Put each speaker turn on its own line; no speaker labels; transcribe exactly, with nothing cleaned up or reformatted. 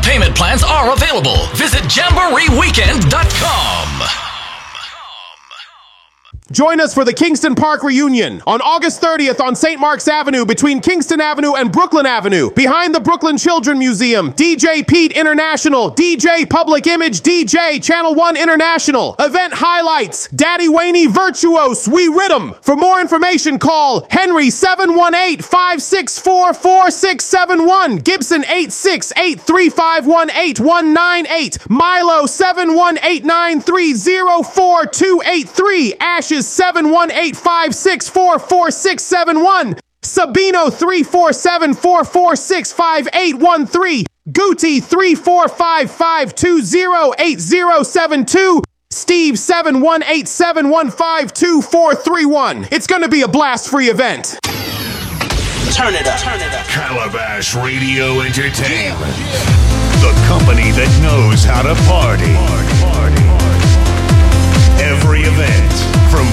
payment plans are available. Visit jamboree weekend dot com.
Join us for the Kingston Park reunion on August thirtieth on Saint Mark's Avenue between Kingston Avenue and Brooklyn Avenue. Behind the Brooklyn Children Museum, D J Pete International, D J Public Image, D J Channel one International. Event highlights, Daddy Waney Virtuose, We Rhythm. For more information, call Henry seven one eight, five six four, four six seven one, Gibson eight six eight, three five one, eight one nine eight, Milo seven one eight nine three zero four two eight three, Ashes seven one eight, five six four, four six seven one, Sabino three four seven, four four six, five eight one three, Guti three four five, five two zero, eight zero seven two, Steve seven one eight, seven one five, two four three one. It's gonna be a blast-free event.
Turn it up. Turn it up.
Calabash Radio Entertainment. The company that knows how to party. Every event, from